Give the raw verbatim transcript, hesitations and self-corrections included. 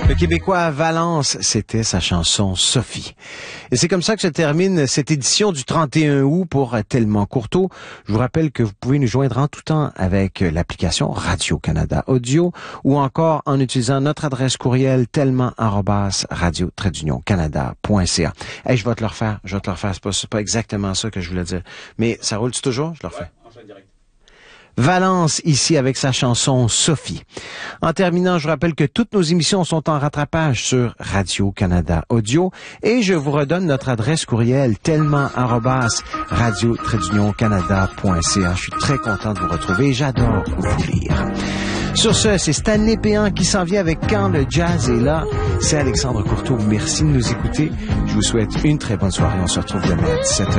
Le Québécois Valence, c'était sa chanson Sophie. Et c'est comme ça que se termine cette édition du trente et un août pour Tellement Courteau. Je vous rappelle que vous pouvez nous joindre en tout temps avec l'application Radio-Canada Audio ou encore en utilisant notre adresse courriel tellement arobase radio trait d'union canada point c a. Hey, je vais te le refaire, je vais te le refaire. C'est pas, c'est pas exactement ça que je voulais dire. Mais ça roule-tu toujours? Je le refais. Ouais, direct. Valence, ici, avec sa chanson Sophie. En terminant, je rappelle que toutes nos émissions sont en rattrapage sur Radio-Canada Audio et je vous redonne notre adresse courriel tellement arobase radio trait d'union canada point c a. Je suis très content de vous retrouver. J'adore vous lire. Sur ce, c'est Stanley Péan qui s'en vient avec Quand le jazz est là. C'est Alexandre Courteau. Merci de nous écouter. Je vous souhaite une très bonne soirée. On se retrouve demain à dix-sept heures.